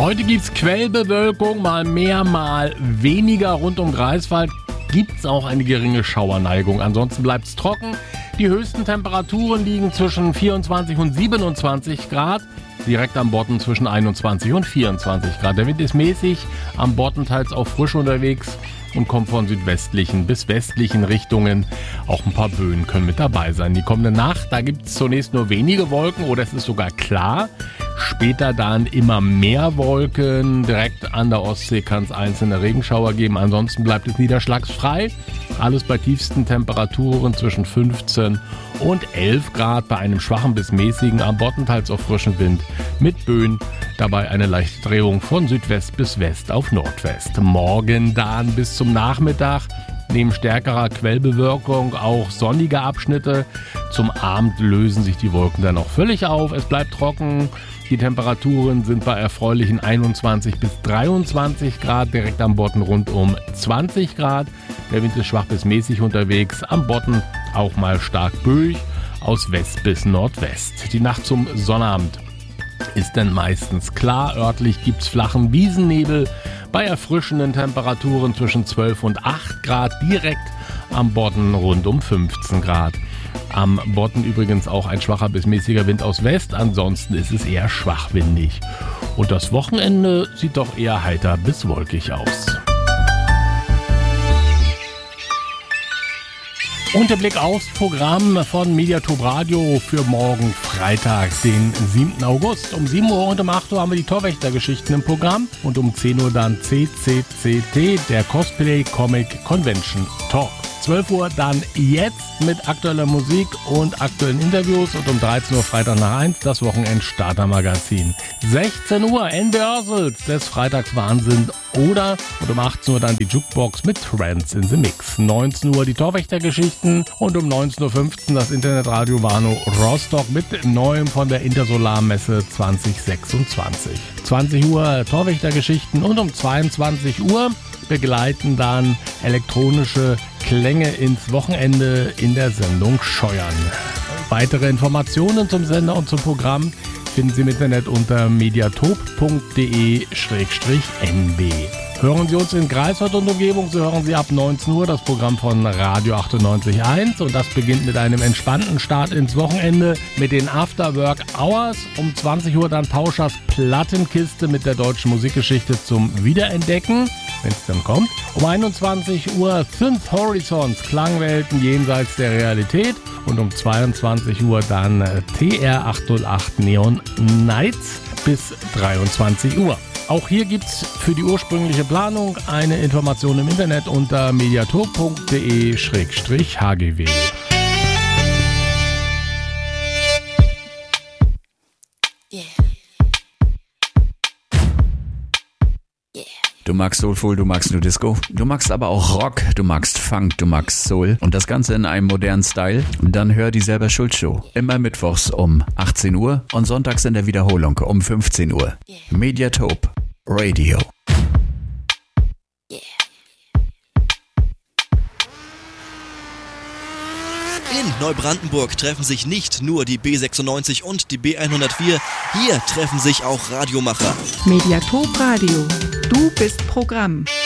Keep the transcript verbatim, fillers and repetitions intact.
Heute gibt es Quellbewölkung, mal mehr, mal weniger. Rund um Greifswald gibt es auch eine geringe Schauerneigung. Ansonsten bleibt es trocken. Die höchsten Temperaturen liegen zwischen vierundzwanzig und siebenundzwanzig Grad. Direkt am Bodden zwischen einundzwanzig und vierundzwanzig Grad. Der Wind ist mäßig, am Bodden teils auch frisch unterwegs und kommt von südwestlichen bis westlichen Richtungen. Auch ein paar Böen können mit dabei sein. Die kommende Nacht, da gibt es zunächst nur wenige Wolken oder es ist sogar klar. Später dann immer mehr Wolken. Direkt an der Ostsee kann es einzelne Regenschauer geben. Ansonsten bleibt es niederschlagsfrei. Alles bei tiefsten Temperaturen zwischen fünfzehn und elf Grad bei einem schwachen bis mäßigen, am Bodden teils auch frischen Wind mit Böen. Dabei eine leichte Drehung von Südwest bis West auf Nordwest. Morgen dann bis zum Nachmittag neben stärkerer Quellbewölkung auch sonnige Abschnitte. Zum Abend lösen sich die Wolken dann auch völlig auf. Es bleibt trocken. Die Temperaturen sind bei erfreulichen einundzwanzig bis dreiundzwanzig Grad, direkt am Bodden rund um zwanzig Grad. Der Wind ist schwach bis mäßig unterwegs, am Bodden auch mal stark böig, aus West bis Nordwest. Die Nacht zum Sonnabend ist dann meistens klar. Örtlich gibt es flachen Wiesennebel bei erfrischenden Temperaturen zwischen zwölf und acht Grad, direkt am Bodden rund um fünfzehn Grad. Am Bodden übrigens auch ein schwacher bis mäßiger Wind aus West, ansonsten ist es eher schwachwindig. Und das Wochenende sieht doch eher heiter bis wolkig aus. Und der Blick aufs Programm von Mediatop Radio für morgen Freitag, den siebten August. Um sieben Uhr und um acht Uhr haben wir die Torwächter-Geschichten im Programm und um zehn Uhr dann C C C T, der Cosplay Comic Convention Talk. zwölf Uhr dann jetzt mit aktueller Musik und aktuellen Interviews und um dreizehn Uhr Freitag nach eins das Wochenend-Starter-Magazin. sechzehn Uhr N-Rehearsals des Freitags Wahnsinn oder und um achtzehn Uhr dann die Jukebox mit Trends in the Mix. neunzehn Uhr die Torwächter-Geschichten und um neunzehn Uhr fünfzehn das Internetradio Warnow Rostock mit Neuem von der Intersolarmesse zwanzig sechsundzwanzig. zwanzig Uhr Torwächter-Geschichten und um zweiundzwanzig Uhr begleiten dann elektronische Klänge ins Wochenende in der Sendung Scheuern. Weitere Informationen zum Sender und zum Programm finden Sie im Internet unter mediatop punkt de schrägstrich n b. Hören Sie uns in Greifswald und Umgebung, so hören Sie ab neunzehn Uhr das Programm von Radio achtundneunzig Komma eins und das beginnt mit einem entspannten Start ins Wochenende mit den Afterwork Hours. Um zwanzig Uhr dann Pauschers Plattenkiste mit der deutschen Musikgeschichte zum Wiederentdecken, wenn es dann kommt. Um einundzwanzig Uhr Synth Horizons, Klangwelten jenseits der Realität und um zweiundzwanzig Uhr dann T R achthundertacht Neon Nights bis dreiundzwanzig Uhr. Auch hier gibt es für die ursprüngliche Planung eine Information im Internet unter mediatop punkt de schrägstrich h g w. Du magst Soulful, du magst New Disco, du magst aber auch Rock, du magst Funk, du magst Soul und das Ganze in einem modernen Style? Dann hör die Selber Schuld Show. Immer mittwochs um achtzehn Uhr und sonntags in der Wiederholung um fünfzehn Uhr. Mediatop Radio. In Neubrandenburg treffen sich nicht nur die B sechsundneunzig und die B hundertvier, hier treffen sich auch Radiomacher. Mediatop Radio. Du bist Programm.